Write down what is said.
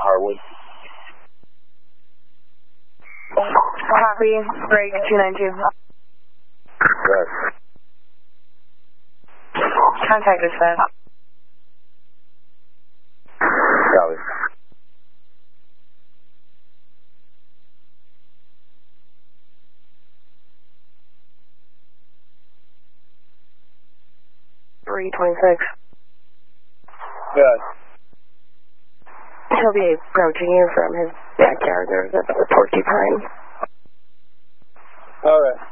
Harwood. Copy, break 292. Good. Contact dispatch. Copy. Three 26. Good. He'll be approaching you from his backyard. There's a porcupine. All right.